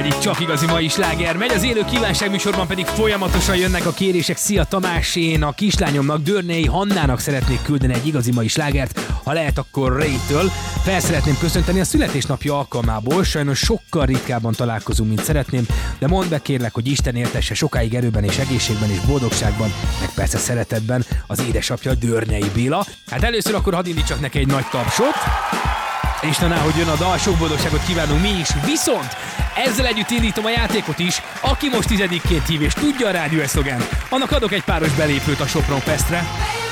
Egyik csak igazi mai sláger megy, az élő kívánság műsorban pedig folyamatosan jönnek a kérések. Szia Tamás, én a kislányomnak, Dörnei Hannának szeretnék küldeni egy igazi mai slágert, ha lehet akkor Ray-től. Fel szeretném köszönteni a születésnapja alkalmából, sajnos sokkal ritkábban találkozunk, mint szeretném, de mondd be kérlek, hogy Isten éltesse sokáig erőben és egészségben és boldogságban, meg persze szeretetben az édesapja Dörnei Béla. Hát először akkor hadd indítsak neki egy nagy tapsot. Isten áll, hogy jön a dal, sok boldogságot kívánunk mi is, viszont ezzel együtt indítom a játékot is, aki most 10-ként hív és tudja a rádió szlogent, annak adok egy páros belépőt a Sopron Festre.